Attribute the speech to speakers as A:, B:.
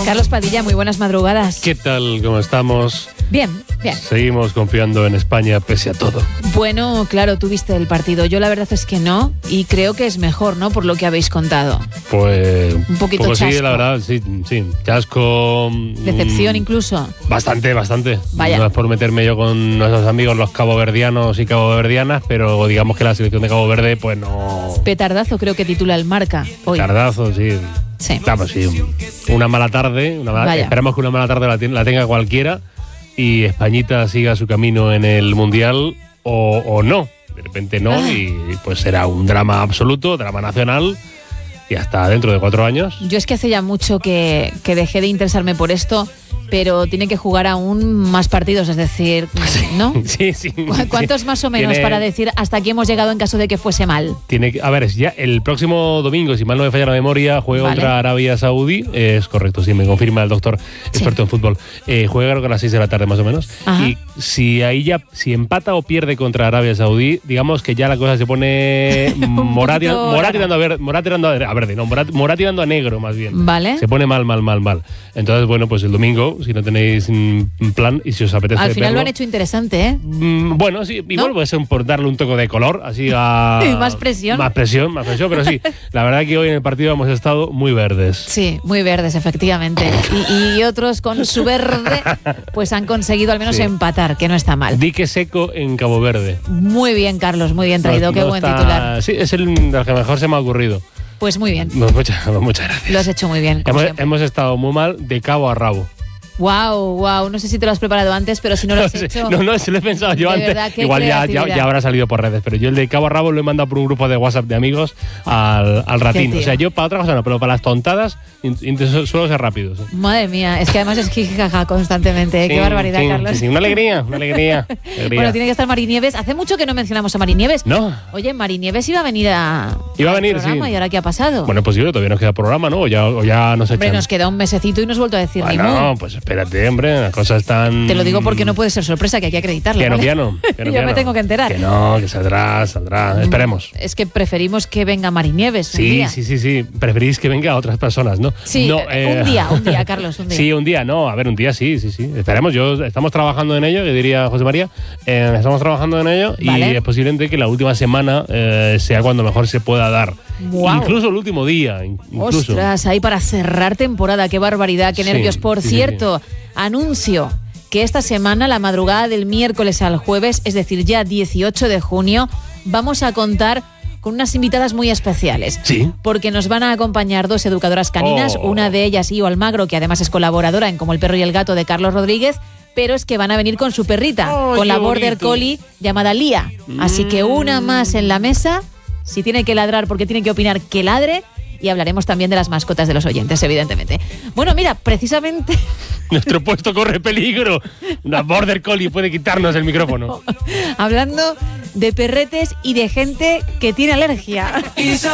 A: Carlos Padilla, muy buenas madrugadas.
B: ¿Qué tal? ¿Cómo estamos?
A: Bien, bien.
B: Seguimos confiando en España pese a todo.
A: Bueno, claro, tú viste el partido. Yo la verdad es que no, y creo que es mejor, ¿no? Por lo que habéis contado.
B: Pues
A: un poquito chasco.
B: Sí, la verdad, sí. Chasco.
A: Decepción incluso.
B: Bastante.
A: Vaya.
B: No es por meterme yo con nuestros amigos los caboverdianos y caboverdianas, pero digamos que la selección de Cabo Verde, pues no...
A: Petardazo creo que titula el Marca hoy.
B: Petardazo, sí.
A: Sí.
B: Claro, sí. Una mala tarde. Esperamos que una mala tarde la tenga cualquiera y Españita siga su camino en el Mundial o no. De repente no, y pues será un drama absoluto, drama nacional, y hasta dentro de 4 años.
A: Yo es que hace ya mucho que dejé de interesarme por esto, pero tiene que jugar aún más partidos, es decir, ¿no?
B: Sí.
A: ¿Cuántos más o menos para decir hasta aquí hemos llegado en caso de que fuese mal?
B: A ver, ya el próximo domingo, si mal no me falla la memoria, juega contra Arabia Saudí. Es correcto, sí, me confirma el doctor experto en fútbol. Juega creo que a las 6 de la tarde más o menos. Ajá. Y si empata o pierde contra Arabia Saudí, digamos que ya la cosa se pone morada tirando a negro más bien.
A: Vale.
B: Se pone mal. Entonces, bueno, pues el domingo, si no tenéis un plan y si os apetece
A: al final
B: verlo,
A: lo han hecho interesante, ¿eh?
B: Bueno, sí, igual puede ser por darle un toque de color, así a...
A: Más presión,
B: pero sí, la verdad que hoy en el partido hemos estado muy verdes.
A: Sí, muy verdes, efectivamente. Y otros con su verde, pues han conseguido al menos empatar, que no está mal.
B: Dique seco en Cabo Verde.
A: Muy bien, Carlos, muy bien traído, qué buen titular.
B: Sí, es el que mejor se me ha ocurrido.
A: Pues muy bien.
B: Muchas gracias.
A: Lo has hecho muy bien.
B: Hemos estado muy mal de cabo a rabo.
A: Wow. No sé si te lo has preparado antes, pero si no lo has hecho...
B: No, si lo he pensado yo antes.
A: Verdad,
B: igual ya habrá salido por redes, pero yo el de cabo a rabo lo he mandado por un grupo de WhatsApp de amigos al ratín. O sea, yo para otra cosa no, pero para las tontadas suelo ser rápido. Sí.
A: Madre mía, es que además es jijijaja constantemente. Sí, qué barbaridad, Carlos.
B: Sí, una alegría.
A: Bueno, tiene que estar Mari Nieves. Hace mucho que no mencionamos a Mari Nieves.
B: No.
A: Oye, Mari Nieves iba a venir al programa,
B: sí.
A: ¿Y ahora qué ha pasado?
B: Bueno, pues todavía nos queda programa, ¿no? O ya nos echan.
A: Hombre, nos queda un mesecito y nos has vuelto a decir ni mu.
B: No, pues espérate, hombre, las cosas están...
A: Te lo digo porque no puede ser sorpresa, que hay que acreditarlo.
B: Que no.
A: Yo me tengo que enterar.
B: Que saldrá. Esperemos.
A: Es que preferimos que venga Mari Nieves.
B: Sí. Preferís que venga a otras personas, ¿no?
A: Sí,
B: no,
A: un día, Carlos, un día.
B: Sí, un día, no. A ver, un día sí. Esperemos. Estamos trabajando en ello, que diría José María. Estamos trabajando en ello,
A: vale.
B: Y es posible que la última semana sea cuando mejor se pueda dar.
A: Wow.
B: Incluso el último día.
A: Ostras, ahí para cerrar temporada. Qué barbaridad, qué nervios. Por cierto, anuncio que esta semana, la madrugada del miércoles al jueves, es decir, ya 18 de junio, vamos a contar con unas invitadas muy especiales.
B: Sí.
A: Porque nos van a acompañar 2 educadoras caninas, una de ellas, Io Almagro, que además es colaboradora en Como el perro y el gato de Carlos Rodríguez, pero es que van a venir con su perrita, con la Border Collie llamada Lía. Así que una más en la mesa, si tiene que ladrar porque tiene que opinar, que ladre. Y hablaremos también de las mascotas de los oyentes, evidentemente. Bueno, mira, precisamente...
B: Nuestro puesto corre peligro. Una Border Collie puede quitarnos el micrófono.
A: Hablando de perretes y de gente que tiene alergia.